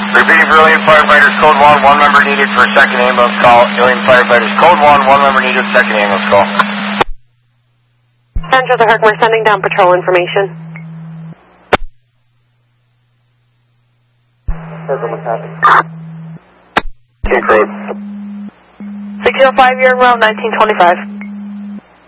Repeating for Alien Firefighters, code 1, one member needed for a second ambulance call. Alien Firefighters, code 1, one member needed, second ambulance call. Central to Herc, we're sending down patrol information. Herc, what's happening? Okay, code. 605, you're in row 1925.